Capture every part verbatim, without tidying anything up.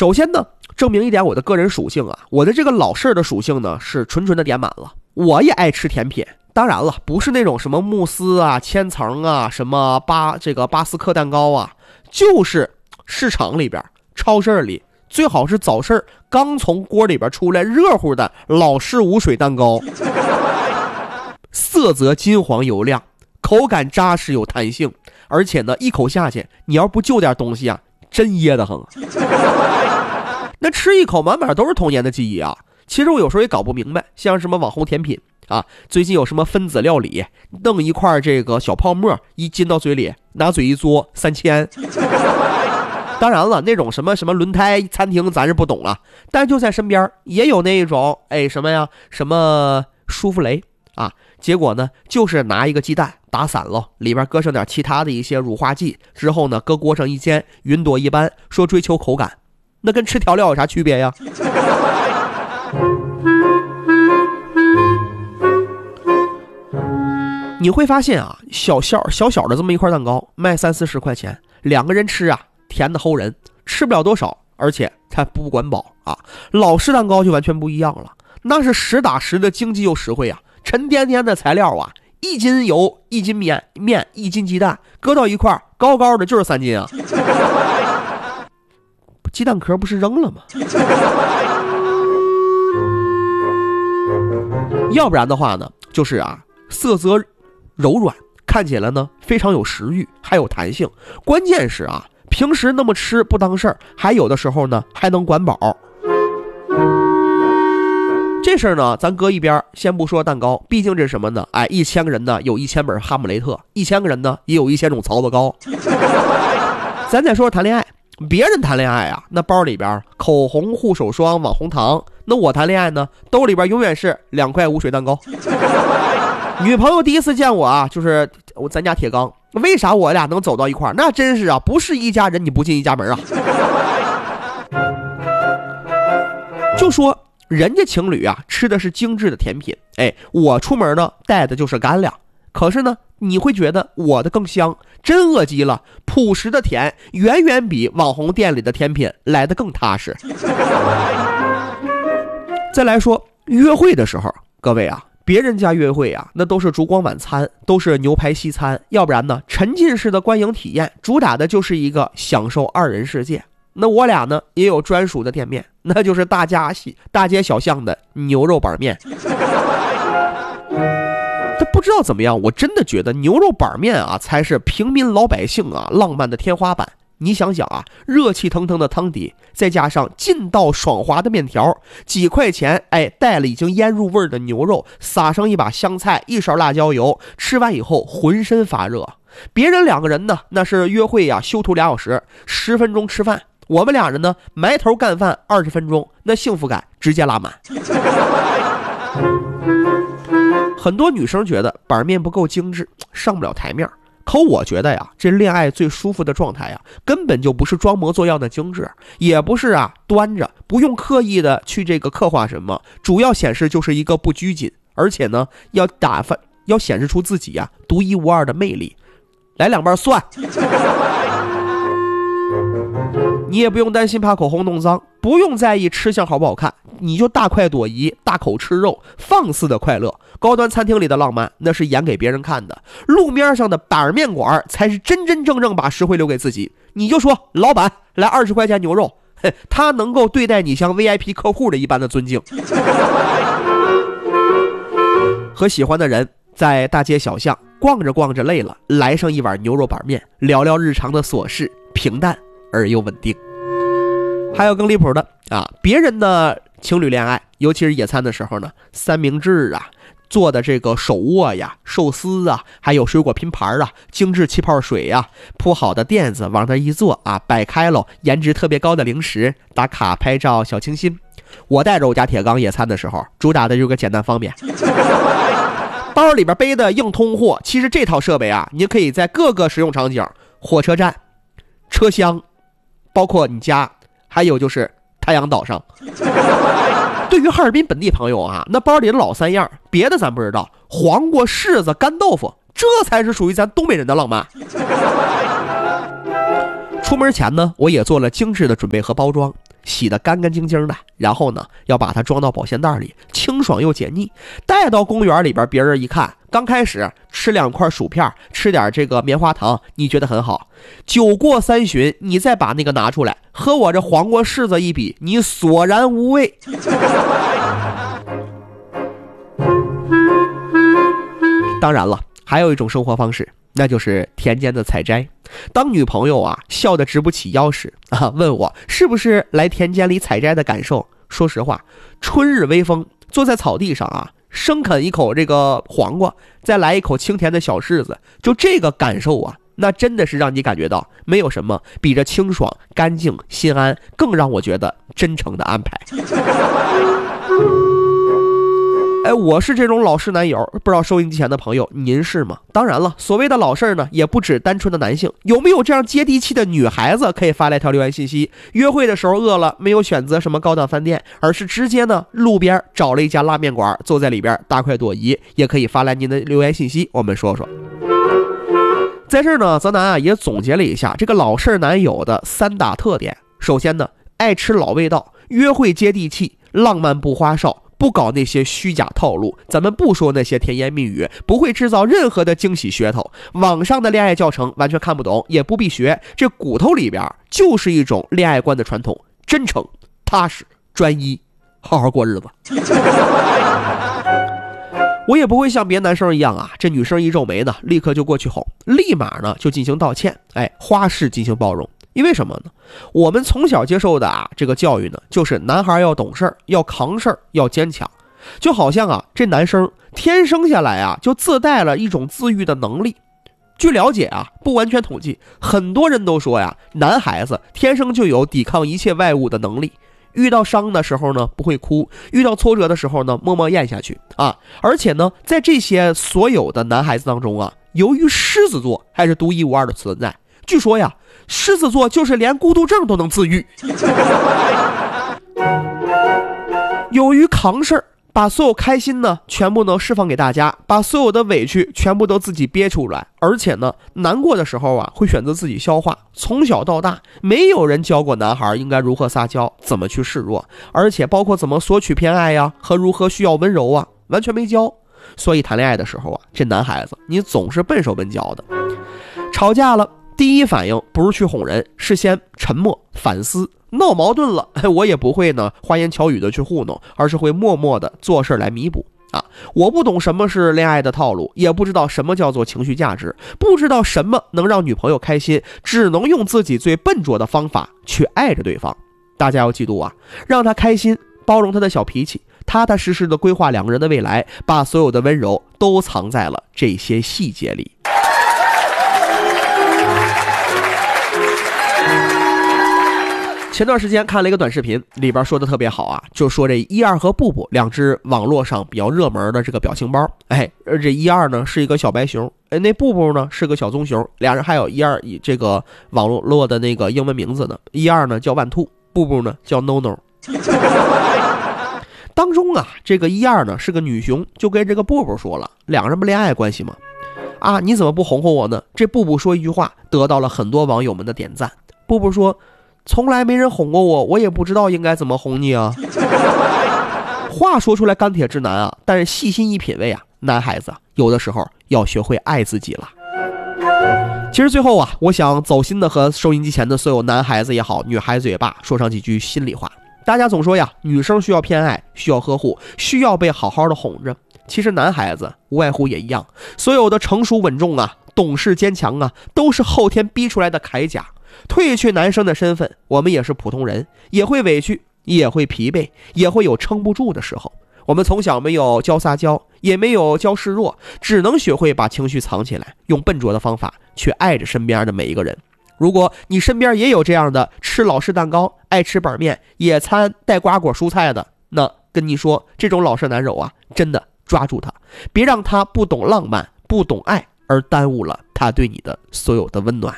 首先呢，证明一点我的个人属性啊，我的这个老式的属性呢是纯纯的点满了。我也爱吃甜品，当然了，不是那种什么慕斯啊、千层啊、什么巴这个巴斯克蛋糕啊，就是市场里边、超市里，最好是早市刚从锅里边出来热乎的老式无水蛋糕，色泽金黄油亮，口感扎实有弹性，而且呢，一口下去，你要不就点东西啊，真噎得很。那吃一口满满都是童年的记忆啊。其实我有时候也搞不明白，像什么网红甜品啊，最近有什么分子料理，弄一块这个小泡沫，一进到嘴里，拿嘴一嘬，三千。当然了，那种什么什么轮胎餐厅咱是不懂了，但就在身边也有那种，哎什么呀，什么舒芙蕾啊，结果呢就是拿一个鸡蛋打散了，里边搁上点其他的一些乳化剂，之后呢搁锅上一煎，云朵一般，说追求口感，那跟吃调料有啥区别呀？你会发现啊，小小小小的这么一块蛋糕卖三四十块钱，两个人吃啊，甜的齁人，吃不了多少，而且它不管饱啊。老式蛋糕就完全不一样了，那是实打实的经济又实惠啊，沉甸甸的材料啊，一斤油，一斤面，面一斤鸡蛋，搁到一块高高的就是三斤啊。鸡蛋壳不是扔了吗？要不然的话呢，就是啊，色泽柔软，看起来呢非常有食欲，还有弹性。关键是啊，平时那么吃不当事儿，还有的时候呢还能管饱。这事儿呢，咱搁一边，先不说蛋糕，毕竟这是什么呢？哎，一千个人呢有一千本哈姆雷特，一千个人呢也有一千种槽子糕。咱再说说谈恋爱。别人谈恋爱啊，那包里边口红、护手霜、网红糖，那我谈恋爱呢，兜里边永远是两块无水蛋糕。女朋友第一次见我啊，就是我咱家铁刚，为啥我俩能走到一块儿？那真是啊，不是一家人你不进一家门啊。就说人家情侣啊吃的是精致的甜品，哎，我出门呢带的就是干粮，可是呢你会觉得我的更香，真饿极了，朴实的甜远远比网红店里的甜品来得更踏实。再来说约会的时候，各位啊，别人家约会啊，那都是烛光晚餐，都是牛排西餐，要不然呢沉浸式的观影体验，主打的就是一个享受二人世界。那我俩呢也有专属的店面，那就是大家大街小巷的牛肉板面。但不知道怎么样，我真的觉得牛肉板面啊才是平民老百姓啊浪漫的天花板。你想想啊，热气腾腾的汤底，再加上劲道爽滑的面条，几块钱，哎，带了已经腌入味的牛肉，撒上一把香菜，一勺辣椒油，吃完以后浑身发热。别人两个人呢，那是约会呀、啊，修图俩小时，十分钟吃饭；我们俩人呢，埋头干饭二十分钟，那幸福感直接拉满。很多女生觉得板面不够精致，上不了台面。可我觉得呀，这恋爱最舒服的状态呀，根本就不是装模作样的精致，也不是啊端着，不用刻意的去这个刻画什么，主要显示就是一个不拘谨，而且呢，要打发，要显示出自己呀独一无二的魅力。来两瓣蒜。你也不用担心怕口红弄脏，不用在意吃相好不好看，你就大快朵颐，大口吃肉，放肆的快乐。高端餐厅里的浪漫，那是演给别人看的，路面上的板面馆才是真真正正把实惠留给自己。你就说老板来二十块钱牛肉，他能够对待你像 V I P 客户的一般的尊敬。和喜欢的人在大街小巷逛着逛着累了，来上一碗牛肉板面，聊聊日常的琐事，平淡而又稳定。还有更离谱的啊，别人的情侣恋爱，尤其是野餐的时候呢，三明治啊，做的这个手握呀、寿司啊，还有水果拼盘啊，精致气泡水呀，铺好的垫子往那一坐啊，摆开了颜值特别高的零食，打卡拍照小清新。我带着我家铁缸野餐的时候，主打的有个简单方便。包里边背的硬通货，其实这套设备啊，你可以在各个使用场景，火车站、车厢，包括你家，还有就是太阳岛上。对于哈尔滨本地朋友啊，那包里的老三样，别的咱不知道，黄瓜、柿子、干豆腐，这才是属于咱东北人的浪漫。出门前呢，我也做了精致的准备和包装， 洗得干干净净的，然后呢要把它装到保鲜袋里，清爽又解腻，带到公园里边，别人一看，刚开始吃两块薯片，吃点这个棉花糖，你觉得很好，酒过三巡，你再把那个拿出来和我这黄瓜柿子一比，你索然无味。当然了，还有一种生活方式，那就是田间的采摘。当女朋友啊笑得直不起腰时啊，问我是不是来田间里采摘的感受。说实话，春日微风，坐在草地上啊，生啃一口这个黄瓜，再来一口清甜的小柿子，就这个感受啊，那真的是让你感觉到没有什么比这清爽、干净、心安更让我觉得真诚的安排。哎，我是这种老式男友，不知道收音机前的朋友您是吗？当然了，所谓的老式呢，也不止单纯的男性，有没有这样接地气的女孩子可以发来条留言信息？约会的时候饿了，没有选择什么高档饭店，而是直接呢路边找了一家拉面馆，坐在里边大快朵颐，也可以发来您的留言信息，我们说说。在这儿呢，泽南啊也总结了一下这个老式男友的三大特点。首先呢，爱吃老味道，约会接地气，浪漫不花哨，不搞那些虚假套路，咱们不说那些甜言蜜语，不会制造任何的惊喜噱头，网上的恋爱教程完全看不懂，也不必学，这骨头里边就是一种恋爱观的传统，真诚、踏实、专一，好好过日子。我也不会像别男生一样啊，这女生一皱眉呢，立刻就过去哄，立马呢就进行道歉，哎，花式进行包容。因为什么呢？我们从小接受的啊这个教育呢，就是男孩要懂事，要扛事，要坚强。就好像啊这男生天生下来啊就自带了一种自愈的能力。据了解啊，不完全统计，很多人都说呀，男孩子天生就有抵抗一切外物的能力。遇到伤的时候呢不会哭，遇到挫折的时候呢默默咽下去啊。而且呢，在这些所有的男孩子当中啊，由于狮子座还是独一无二的存在。据说呀，狮子座就是连孤独症都能自愈。由于扛事儿，把所有开心呢全部能释放给大家，把所有的委屈全部都自己憋出来，而且呢难过的时候啊会选择自己消化。从小到大没有人教过男孩应该如何撒娇，怎么去示弱，而且包括怎么索取偏爱呀和如何需要温柔啊，完全没教。所以谈恋爱的时候啊，这男孩子你总是笨手笨脚的。吵架了，第一反应不是去哄人，是先沉默反思。闹矛盾了，我也不会呢花言巧语的去糊弄，而是会默默的做事来弥补啊。我不懂什么是恋爱的套路，也不知道什么叫做情绪价值，不知道什么能让女朋友开心，只能用自己最笨拙的方法去爱着对方。大家要记住啊，让她开心，包容她的小脾气，踏踏实实的规划两个人的未来，把所有的温柔都藏在了这些细节里。前段时间看了一个短视频，里边说的特别好啊，就说这一二和布布两只网络上比较热门的这个表情包。哎，而这一二呢是一个小白熊，哎，那布布呢是个小棕熊，俩人还有一二以这个网络的那个英文名字呢。一二呢叫万兔，布布呢叫 no no。当中啊，这个一二呢是个女熊，就跟这个布布说了，两人不恋爱关系吗？啊，你怎么不哄哄我呢？这布布说一句话，得到了很多网友们的点赞。布布说，从来没人哄过我，我也不知道应该怎么哄你啊。话说出来钢铁直男啊，但是细心一品味啊，男孩子有的时候要学会爱自己了。其实最后啊，我想走心的和收音机前的所有男孩子也好，女孩子也罢，说上几句心里话。大家总说呀，女生需要偏爱，需要呵护，需要被好好的哄着。其实男孩子无外乎也一样，所有的成熟稳重啊，懂事坚强啊，都是后天逼出来的铠甲。褪去男生的身份，我们也是普通人，也会委屈，也会疲惫，也会有撑不住的时候。我们从小没有教撒娇，也没有教示弱，只能学会把情绪藏起来，用笨拙的方法去爱着身边的每一个人。如果你身边也有这样的吃老式蛋糕、爱吃板面、野餐带瓜果蔬菜的，那跟你说，这种老式男友啊，真的抓住他，别让他不懂浪漫、不懂爱，而耽误了他对你的所有的温暖。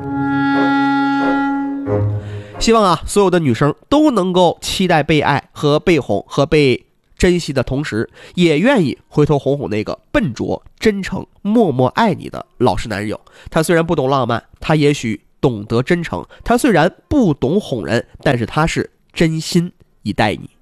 希望啊，所有的女生都能够期待被爱和被哄和被珍惜的同时，也愿意回头哄哄那个笨拙、真诚、默默爱你的老实男友。他虽然不懂浪漫，他也许懂得真诚；他虽然不懂哄人，但是他是真心以待你。